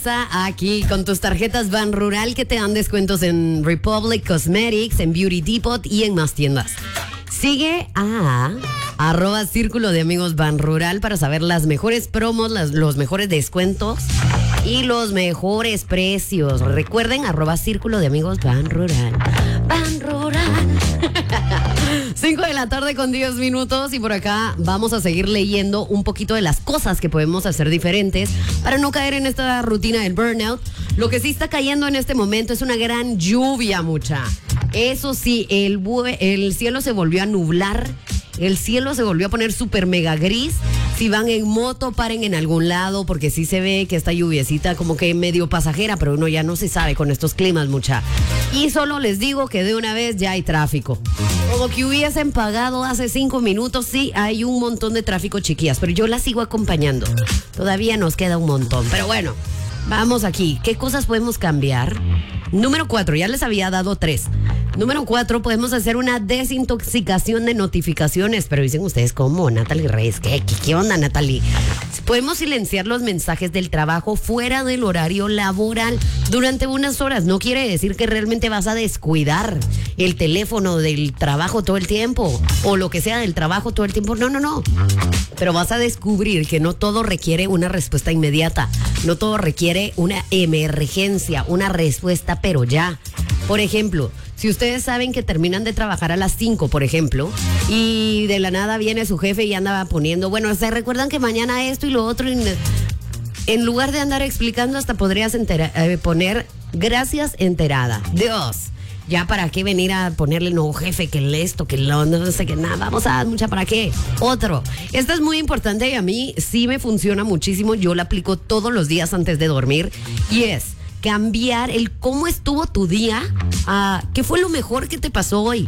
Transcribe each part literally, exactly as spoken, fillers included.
Aquí con tus tarjetas Ban Rural que te dan descuentos en Republic Cosmetics, en Beauty Depot y en más tiendas. Sigue a arroba Círculo de Amigos Ban Rural para saber las mejores promos, las, los mejores descuentos y los mejores precios. Recuerden, arroba Círculo de Amigos Ban Rural. Ban Rural. cinco de la tarde con diez minutos y por acá vamos a seguir leyendo un poquito de las cosas que podemos hacer diferentes para no caer en esta rutina del burnout. Lo que sí está cayendo en este momento es una gran lluvia, mucha. Eso sí, el, bue- el cielo se volvió a nublar. El cielo se volvió a poner súper mega gris. Si van en moto, paren en algún lado, porque sí se ve que esta lluviecita como que medio pasajera, pero uno ya no se sabe con estos climas, mucha. Y solo les digo que de una vez ya hay tráfico. Como que hubiesen pagado hace cinco minutos, sí, hay un montón de tráfico, chiquillas, pero yo las sigo acompañando. Todavía nos queda un montón, pero bueno, vamos aquí. ¿Qué cosas podemos cambiar? Número cuatro, ya les había dado tres. Número cuatro, podemos hacer una desintoxicación de notificaciones. Pero dicen ustedes, ¿cómo, Natalie Reyes? ¿Qué, qué, qué onda, Natalie? Podemos silenciar los mensajes del trabajo fuera del horario laboral durante unas horas. No quiere decir que realmente vas a descuidar el teléfono del trabajo todo el tiempo o lo que sea del trabajo todo el tiempo. No, no, no. Pero vas a descubrir que no todo requiere una respuesta inmediata. No todo requiere una emergencia, una respuesta, pero ya. Por ejemplo, si ustedes saben que terminan de trabajar a las cinco, por ejemplo, y de la nada viene su jefe y anda poniendo, bueno, se recuerdan que mañana esto y lo otro, y en lugar de andar explicando, hasta podrías entera- eh, poner gracias enterada. Dios, ya para qué venir a ponerle nuevo jefe, que el esto, que lo no sé qué nada, vamos a dar mucha para qué. Otro, esta es muy importante y a mí sí me funciona muchísimo, yo la aplico todos los días antes de dormir, y es cambiar el cómo estuvo tu día a qué fue lo mejor que te pasó hoy.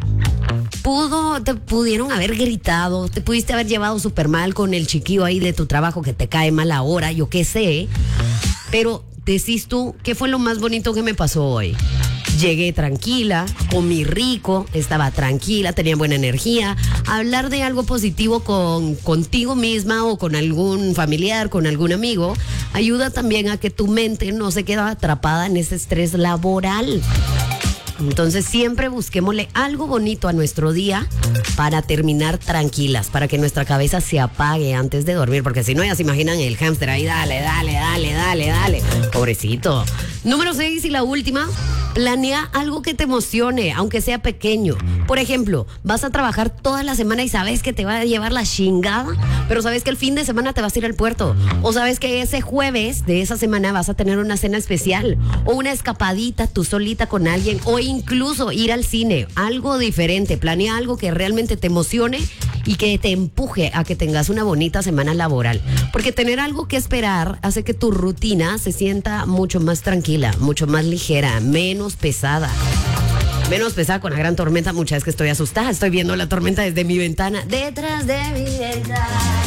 Pudo, te pudieron haber gritado, te pudiste haber llevado súper mal con el chiquillo ahí de tu trabajo que te cae mal ahora, yo qué sé. Pero decís tú, ¿qué fue lo más bonito que me pasó hoy? Llegué tranquila, comí rico, estaba tranquila, tenía buena energía. Hablar de algo positivo con, contigo misma o con algún familiar, con algún amigo, ayuda también a que tu mente no se quede atrapada en ese estrés laboral. Entonces siempre busquémosle algo bonito a nuestro día para terminar tranquilas, para que nuestra cabeza se apague antes de dormir, porque si no ya se imaginan el hámster ahí, dale, dale, dale, dale, dale. Pobrecito. Número seis y la última, planea algo que te emocione, aunque sea pequeño. Por ejemplo, vas a trabajar toda la semana y sabes que te va a llevar la chingada, pero sabes que el fin de semana te vas a ir al puerto. O sabes que ese jueves de esa semana vas a tener una cena especial o una escapadita tú solita con alguien o incluso ir al cine. Algo diferente, planea algo que realmente te emocione y que te empuje a que tengas una bonita semana laboral. Porque tener algo que esperar hace que tu rutina se sienta mucho más tranquila, mucho más ligera, menos pesada. Menos pesada con la gran tormenta. Muchas veces que estoy asustada, estoy viendo la tormenta desde mi ventana, detrás de mi ventana.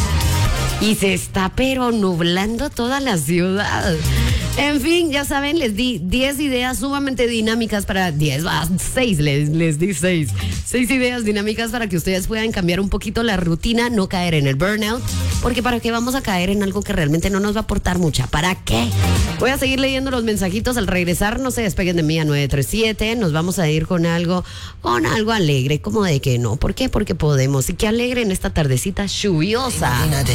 Y se está pero nublando toda la ciudad. En fin, ya saben, les di diez ideas sumamente dinámicas para... diez, seis, les, les di seis. seis ideas dinámicas para que ustedes puedan cambiar un poquito la rutina, no caer en el burnout. Porque ¿para qué vamos a caer en algo que realmente no nos va a aportar mucha? ¿Para qué? Voy a seguir leyendo los mensajitos al regresar. No se despeguen de mí a nueve tres siete. Nos vamos a ir con algo, con algo alegre. Como de que no. ¿Por qué? Porque podemos. Y que alegre en esta tardecita lluviosa.